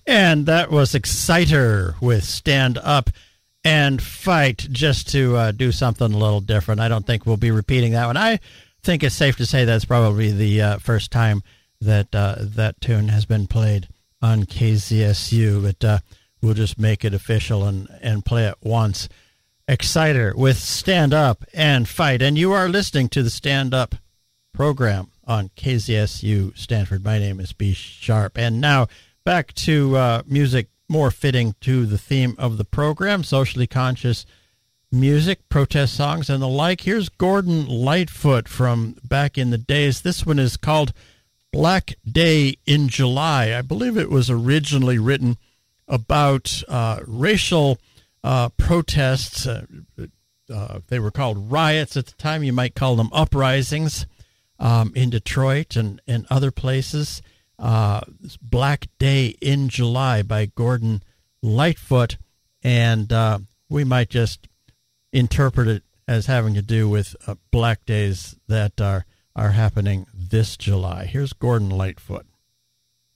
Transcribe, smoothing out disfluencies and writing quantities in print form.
And that was Exciter with Stand Up and Fight, just to do something a little different. I don't think we'll be repeating that one. I think it's safe to say that's probably the first time that that tune has been played on KZSU, but we'll just make it official and play it once. Exciter with Stand Up and Fight. And you are listening to the Stand Up program on KZSU Stanford. My name is B. Sharp. And now back to music more fitting to the theme of the program, socially conscious music, protest songs, and the like. Here's Gordon Lightfoot from back in the days. This one is called Black Day in July. I believe it was originally written about racial protests. They were called riots at the time. You might call them uprisings in Detroit and other places. Black Day in July by Gordon Lightfoot, and we might just interpret it as having to do with black days that are happening this July. Here's Gordon Lightfoot.